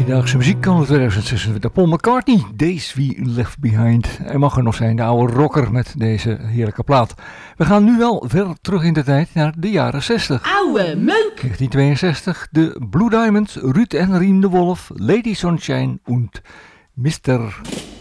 Hedendaagse muziek kan het 2026. Paul McCartney, Days We Left Behind. Er mag er nog zijn, de oude rocker met deze heerlijke plaat. We gaan nu wel ver terug in de tijd naar de jaren 60. Oude meuk! 1962, de Blue Diamonds, Ruud en Rien de Wolf, Lady Sunshine en Mr.